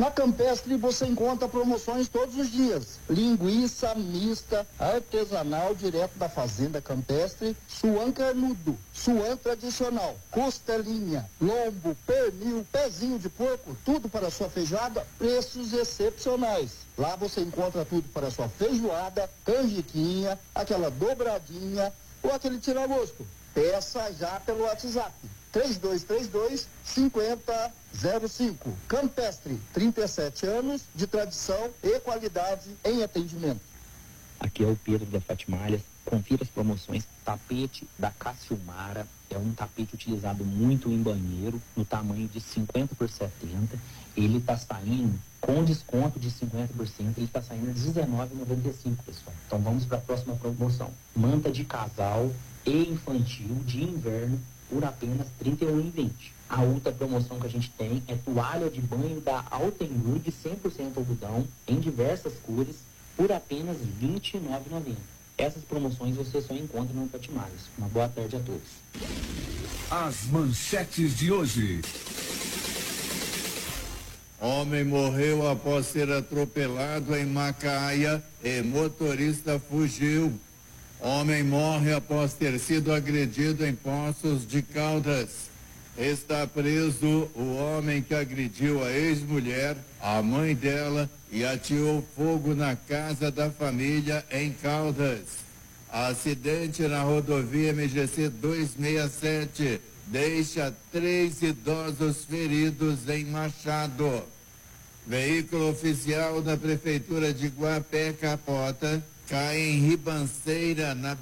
Na Campestre você encontra promoções todos os dias. Linguiça mista, artesanal, direto da fazenda Campestre, suan carnudo, suan tradicional, costelinha, lombo, pernil, pezinho de porco, tudo para sua feijoada, preços excepcionais. Lá você encontra tudo para sua feijoada, canjiquinha, aquela dobradinha ou aquele tira-gosto. Peça já pelo WhatsApp. 3232-5005. Campestre, 37 anos de tradição e qualidade em atendimento. Aqui é o Pedro da Fatimalhas. Confira as promoções. Tapete da Cassiumara. É um tapete utilizado muito em banheiro, no tamanho de 50 por 70. Ele está saindo com desconto de 50%. Ele está saindo R$19,95, pessoal. Então vamos para a próxima promoção. Manta de casal e infantil de inverno por apenas R$31,20. A outra promoção que a gente tem é toalha de banho da Altenburg 100% algodão em diversas cores por apenas R$29,90. Essas promoções você só encontra no Fatimalhas. Uma boa tarde a todos. As manchetes de hoje. Homem morreu após ser atropelado em Macaia e motorista fugiu. Homem morre após ter sido agredido em Poços de Caldas. Está preso o homem que agrediu a ex-mulher, a mãe dela, e ateou fogo na casa da família em Caldas. Acidente na rodovia MGC 267 deixa 3 idosos feridos em Machado. Veículo oficial da Prefeitura de Guapé capota, cai em ribanceira na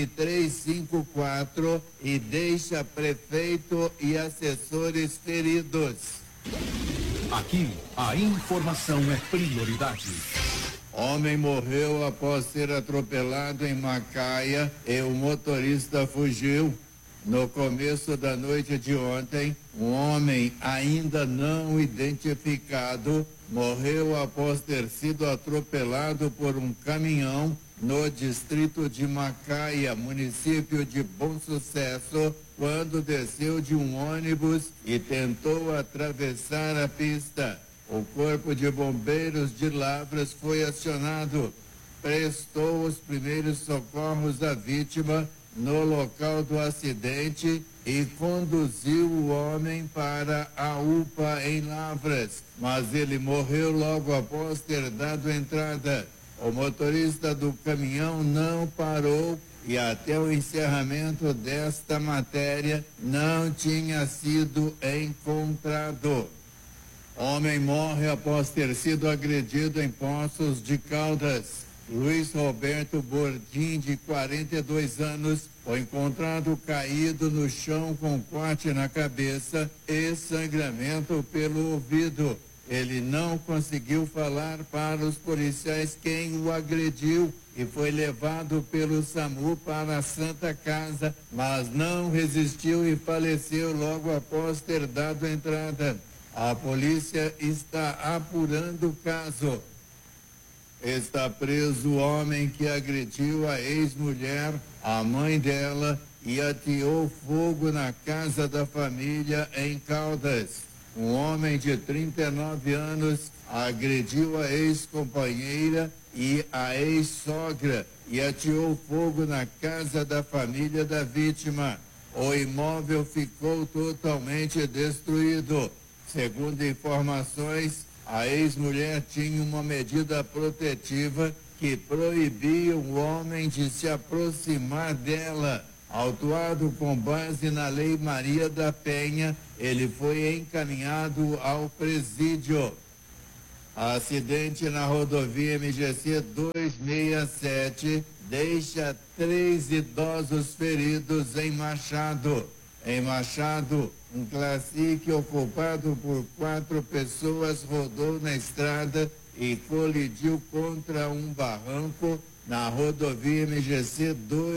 BR-354 e deixa prefeito e assessores feridos. Aqui, a informação é prioridade. Homem morreu após ser atropelado em Macaia e o motorista fugiu. No começo da noite de ontem, um homem ainda não identificado morreu após ter sido atropelado por um caminhão no distrito de Macaia, município de Bom Sucesso, quando desceu de um ônibus e tentou atravessar a pista. O Corpo de Bombeiros de Lavras foi acionado, prestou os primeiros socorros à vítima no local do acidente e conduziu o homem para a UPA em Lavras, mas ele morreu logo após ter dado entrada. O motorista do caminhão não parou e até o encerramento desta matéria não tinha sido encontrado. Homem morre após ter sido agredido em Poços de Caldas. Luiz Roberto Bordim, de 42 anos, foi encontrado caído no chão com corte na cabeça e sangramento pelo ouvido. Ele não conseguiu falar para os policiais quem o agrediu e foi levado pelo SAMU para a Santa Casa, mas não resistiu e faleceu logo após ter dado entrada. A polícia está apurando o caso. Está preso o homem que agrediu a ex-mulher, a mãe dela, e ateou fogo na casa da família em Caldas. Um homem de 39 anos agrediu a ex-companheira e a ex-sogra e ateou fogo na casa da família da vítima. O imóvel ficou totalmente destruído. Segundo informações, a ex-mulher tinha uma medida protetiva que proibia o homem de se aproximar dela. Autuado com base na Lei Maria da Penha, ele foi encaminhado ao presídio. Acidente na rodovia MGC 267 deixa 3 idosos feridos em Machado. Em Machado, um Classic ocupado por 4 pessoas rodou na estrada e colidiu contra um barranco na rodovia MGC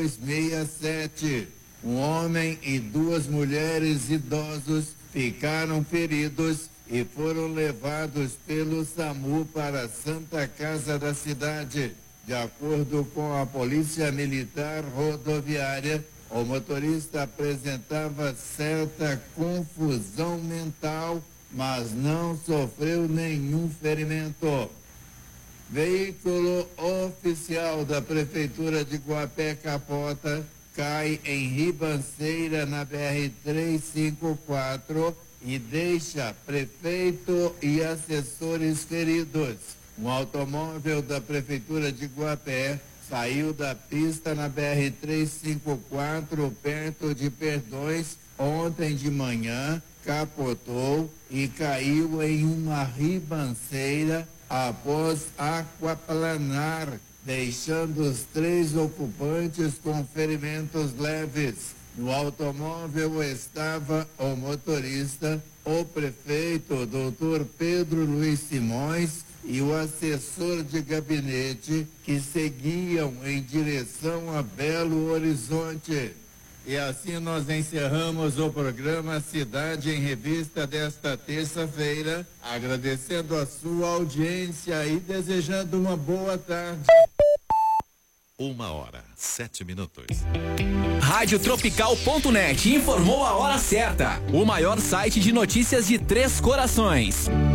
267. Um homem e 2 mulheres idosos ficaram feridos e foram levados pelo SAMU para a Santa Casa da cidade. De acordo com a Polícia Militar Rodoviária, o motorista apresentava certa confusão mental mas não sofreu nenhum ferimento. Veículo oficial da Prefeitura de Guapé capota, cai em ribanceira na BR-354 e deixa prefeito e assessores feridos. Um automóvel da Prefeitura de Guapé saiu da pista na BR-354, perto de Perdões, ontem de manhã, capotou e caiu em uma ribanceira após aquaplanar, deixando os 3 ocupantes com ferimentos leves. No automóvel estava o motorista, o prefeito, Dr. Pedro Luiz Simões, e o assessor de gabinete, que seguiam em direção a Belo Horizonte. E assim nós encerramos o programa Cidade em Revista desta terça-feira, agradecendo a sua audiência e desejando uma boa tarde. 1h07. Radiotropical.net informou a hora certa. O maior site de notícias de Três Corações.